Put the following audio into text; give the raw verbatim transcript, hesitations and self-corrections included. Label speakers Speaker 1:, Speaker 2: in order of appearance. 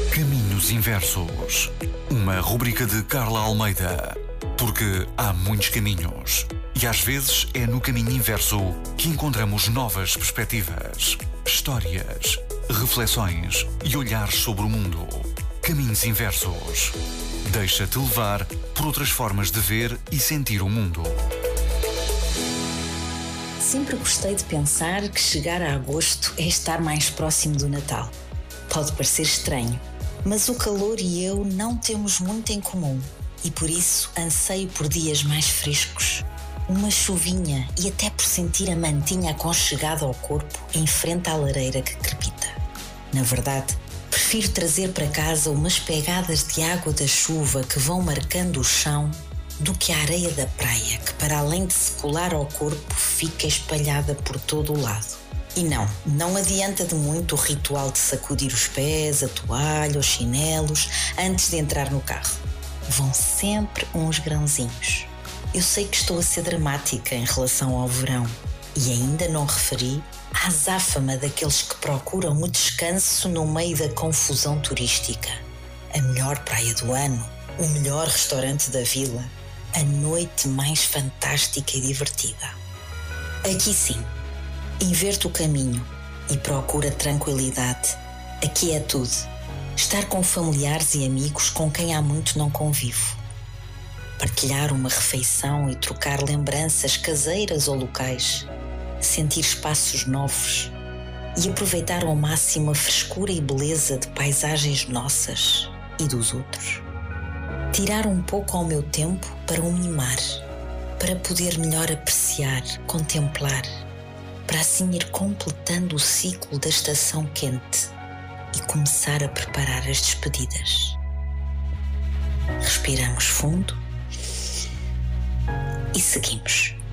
Speaker 1: Caminhos Inversos, uma rubrica de Carla Almeida. Porque há muitos caminhos e às vezes é no caminho inverso que encontramos novas perspectivas, histórias, reflexões e olhares sobre o mundo. Caminhos Inversos. Deixa-te levar por outras formas de ver e sentir o mundo.
Speaker 2: Sempre gostei de pensar que chegar a agosto é estar mais próximo do Natal. Pode parecer estranho, mas o calor e eu não temos muito em comum e por isso anseio por dias mais frescos, uma chuvinha e até por sentir a mantinha aconchegada ao corpo em frente à lareira que crepita. Na verdade, prefiro trazer para casa umas pegadas de água da chuva que vão marcando o chão do que a areia da praia que, para além de se colar ao corpo, fica espalhada por todo o lado. E não, não adianta de muito o ritual de sacudir os pés, a toalha, os chinelos, antes de entrar no carro. Vão sempre uns grãozinhos. Eu sei que estou a ser dramática em relação ao verão e ainda não referi à azáfama daqueles que procuram o descanso no meio da confusão turística. A melhor praia do ano, o melhor restaurante da vila, a noite mais fantástica e divertida. Aqui sim, inverto o caminho e procuro a tranquilidade. Aqui é tudo. Estar com familiares e amigos com quem há muito não convivo. Partilhar uma refeição e trocar lembranças caseiras ou locais. Sentir espaços novos e aproveitar ao máximo a frescura e beleza de paisagens nossas e dos outros. Tirar um pouco ao meu tempo para o mimar, para poder melhor apreciar, contemplar, para assim ir completando o ciclo da estação quente e começar a preparar as despedidas. Respiramos fundo e seguimos.